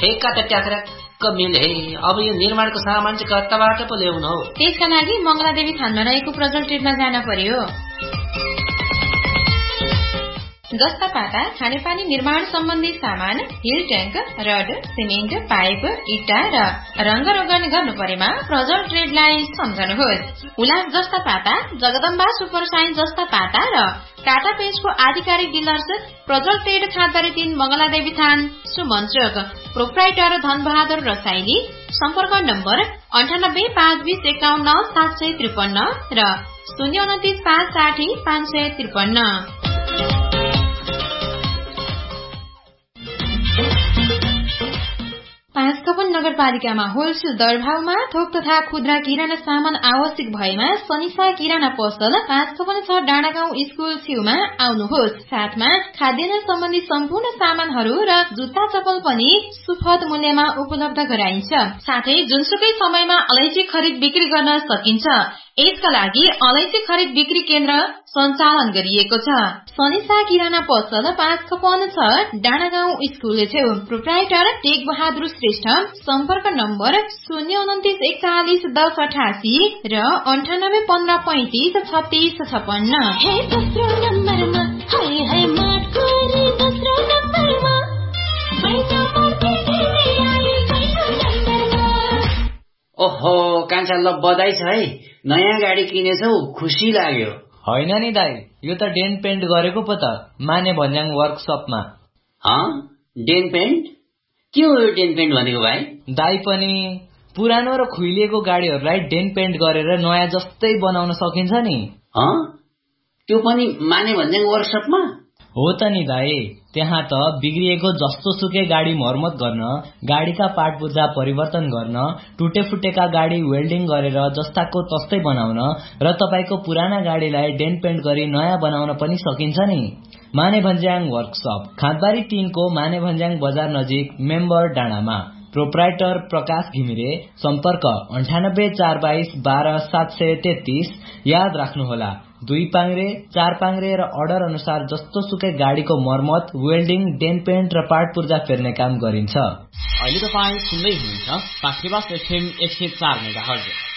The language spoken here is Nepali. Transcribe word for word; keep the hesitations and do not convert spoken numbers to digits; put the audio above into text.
ठेक्का त ट्याक्राक्क मिले। अब यो निर्माणको सामान चाहिँ कताबाट पो ल्याउनु हो? त्यसका लागि मंगलादेवी थानमा रहेको प्रजल ट्रेडमा जान पर्यो। जस्ता पाता खानेपानी निर्माण सम्बन्धी सामान, hill tank, rod, cement, pipe, इट्टा र रंग रोगन गर्नु परेमा प्रजल ट्रेडलाई सम्झनुहोस्। उलास जस्ता पाता, जगदम्बा सुपर साइन जस्ता पाता र टाटा पेन्टको आधिकारिक डिलर्स प्रजल ट्रेड खाँदबारी तीन मंगलादेवी थान सुमन चोक। प्रोप्राइटर धनबहादुर रसाइली। सम्पर्क नम्बर अन्ठानब्बे पाँच बीस एकाउन्न सात सय त्रिपन्न र शून्य उन्तिस पाँच साठी पाँच सय त्रिपन्न। पाँचकपन नगरपालिकामा होलसेल दरभावमा थोक तथा खुद्रा किराना सामान आवश्यक भएमा सनिसा किराना पसल पाँचकपन छ डाँडागाउँ स्कूल छेउमा आउनुहोस्। साथमा खाद्यान्न सम्बन्धी सम्पूर्ण सामानहरू र जुत्ता चप्पल पनि सुपथ मूल्यमा उपलब्ध गराइन्छ। साथै जुनसुकै समयमा अलैँची खरिद बिक्री गर्न सकिन्छ। यसका लागि अलैँची खरिद बिक्री केन्द्र सञ्चालन गरिएको छ। सनिसा किराना पसल पाँचकपन छ डाँडागाउँ स्कूल छेउ। Proprietor take Bahadur Shrestha. सम्पर्क नम्बर शून्य उन्तिस एकचालिस दस अठासी र अन्ठानब्बे पन्ध्र पैंतिस छत्तीस छपन्न। ओहो कान्छा, ल बधाई छ है, नयाँ गाडी किनेछौ, खुसी लाग्यो। होइन नि दाई, यो त डेन पेन्ट गरेको पो त माने भन्ज्याङ वर्कसपमा। Dane pant? के हो यो डेन पेन्ट भनेको भाइ? दाई पनि पुरानो र खुइलिएको गाडीहरूलाई डेन पेन्ट गरेर नयाँ जस्तै बनाउन सकिन्छ नि। त्यो पनि माने भन्ज्याङ वर्कसपमा? हो त नि दाई, त्यहाँ त बिग्रिएको जस्तो सुकै गाडी मर्मत गर्न, गाडीका पार्ट पुर्जा परिवर्तन गर्न, टुटे फुटेका गाडी वेल्डिङ गरेर जस्ताको तस्तै बनाउन र तपाईको पुराना गाडीलाई डेन पेन्ट गरी नयाँ बनाउन पनि सकिन्छ नि। माने भन्ज्याङ वर्कसप, खाँदबारी तीन को माने भन्ज्याङ बजार नजिक, मेम्बर डाँडामा। प्रोप्राइटर प्रकाश घिमिरे। सम्पर्क अन्ठानब्बे चार बाइस बाह्र सात सय तेत्तीस। याद राख्नुहोला, दुई पाङ्रे, चार पाङ्रे र अर्डर अनुसार जस्तो सुकै गाडीको मर्मत, वेल्डिङ, डेन पेन्ट र पार्ट पुर्जा फेर्ने काम गरिन्छ। अहिले तपाईँ सुन्दै हुनुहुन्छ पाख्रेबास एफएम एक सय चार मेगाहर्ज।